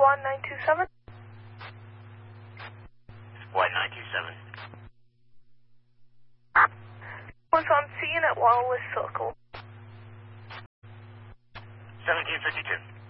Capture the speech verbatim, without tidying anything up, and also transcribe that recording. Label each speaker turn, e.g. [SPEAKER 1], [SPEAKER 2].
[SPEAKER 1] one nine two seven.
[SPEAKER 2] one nine two seven.
[SPEAKER 1] Was on scene at Wallace Circle.
[SPEAKER 2] seventeen fifty-two.